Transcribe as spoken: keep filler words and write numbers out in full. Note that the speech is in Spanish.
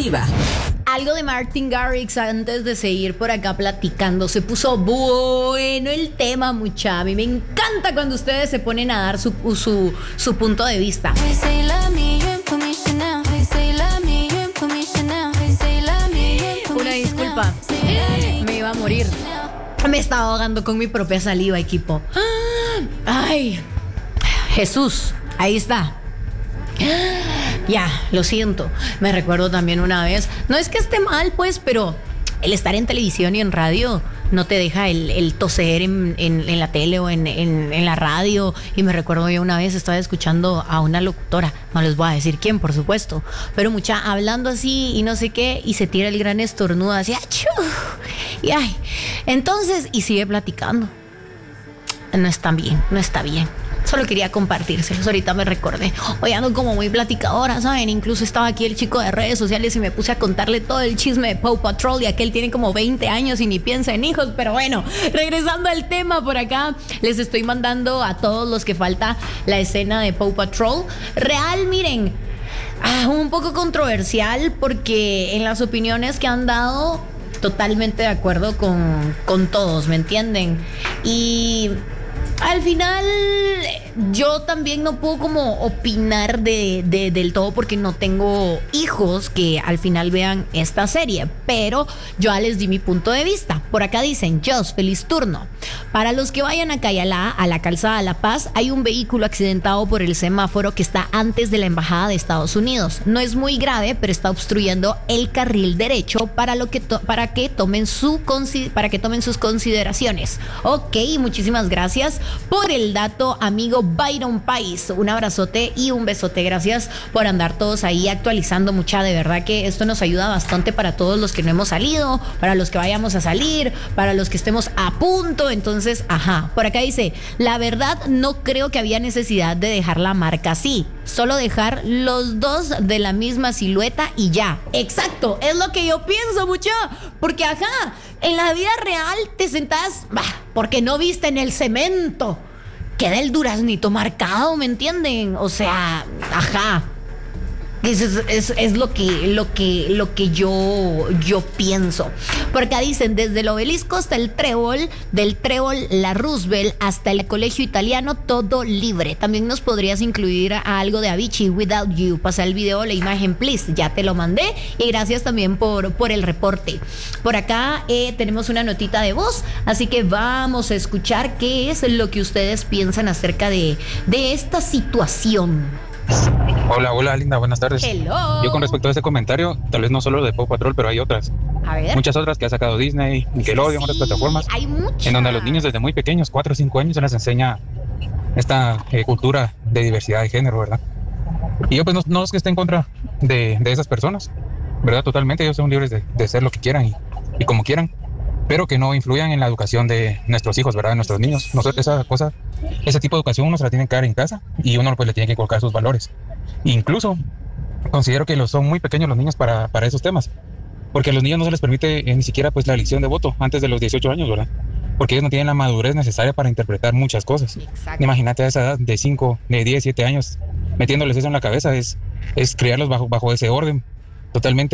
exclusiva. Algo de Martin Garrix antes de seguir por acá platicando. Se puso bueno el tema, mucha. A mí me encanta cuando ustedes se ponen a dar su, su, su punto de vista. Una disculpa, me iba a morir. Me estaba ahogando con mi propia saliva, equipo. Ay, Jesús, ahí está. Ya, lo siento. Me recuerdo también una vez. No es que esté mal, pues, pero el estar en televisión y en radio no te deja el, el toser en, en, en la tele o en, en, en la radio. Y me recuerdo yo una vez estaba escuchando a una locutora, no les voy a decir quién, por supuesto, pero mucha hablando así y no sé qué, y se tira el gran estornudo así, ¡achú! Y ay, entonces, y sigue platicando. No está bien, no está bien. Solo quería compartírselos, ahorita me recordé. Hoy ando como muy platicadora, ¿saben? Incluso estaba aquí el chico de redes sociales y me puse a contarle todo el chisme de Paw Patrol, y aquel tiene como veinte años y ni piensa en hijos. Pero bueno, regresando al tema por acá, les estoy mandando a todos los que falta la escena de Paw Patrol. Real, miren, ah, un poco controversial porque en las opiniones que han dado, totalmente de acuerdo con, con todos, ¿me entienden? Y al final yo también no puedo como opinar de, de, del todo porque no tengo hijos que al final vean esta serie, pero yo ya les di mi punto de vista. Por acá dicen: Jos, feliz turno. Para los que vayan a Cayalá, a la calzada La Paz, hay un vehículo accidentado por el semáforo que está antes de la embajada de Estados Unidos. No es muy grave, pero está obstruyendo el carril derecho para, lo que to- para, que, tomen su consi- para que tomen sus consideraciones. Ok, muchísimas gracias por el dato, amigo Byron Pais. Un abrazote y un besote. Gracias por andar todos ahí actualizando, mucha. De verdad que esto nos ayuda bastante para todos los que no hemos salido, para los que vayamos a salir, para los que estemos a punto. Entonces, ajá, por acá dice: la verdad no creo que había necesidad de dejar la marca así, solo dejar los dos de la misma silueta y ya. Exacto, es lo que yo pienso, mucha, porque ajá, en la vida real te sentás, bah, porque no viste en el cemento, queda el duraznito marcado, ¿me entienden? O sea, ajá. Es, es, es lo que, lo que, lo que yo, yo pienso. Por acá dicen: desde el obelisco hasta el trébol, del trébol la Roosevelt hasta el colegio italiano, todo libre. También nos podrías incluir a algo de Avicii, Without You. Pasa el video, la imagen, please. Ya te lo mandé. Y gracias también por, por el reporte. Por acá eh, tenemos una notita de voz, así que vamos a escuchar qué es lo que ustedes piensan acerca de, de esta situación. Hola, hola, linda, buenas tardes. Hello. Yo con respecto a este comentario, tal vez no solo de Paw Patrol, pero hay otras. A ver. Muchas otras que ha sacado Disney, Nickelodeon, Sí, otras plataformas, hay muchas. en donde a los niños desde muy pequeños, cuatro o cinco años, se les enseña esta eh, cultura de diversidad de género, ¿verdad? Y yo pues no, no es que esté en contra de, de esas personas, ¿verdad? Totalmente, ellos son libres de, de ser lo que quieran y, y como quieran, pero que no influyan en la educación de nuestros hijos, ¿verdad? De nuestros niños. Nosotros esa cosa, ese tipo de educación uno se la tiene que dar en casa y uno pues le tiene que inculcar sus valores. Incluso considero que los son muy pequeños los niños para, para esos temas, porque a los niños no se les permite eh, ni siquiera pues la elección de voto antes de los dieciocho años, ¿verdad? Porque ellos no tienen la madurez necesaria para interpretar muchas cosas. Exacto. Imagínate a esa edad de cinco, de diez, siete años, metiéndoles eso en la cabeza, es, es criarlos bajo, bajo ese orden totalmente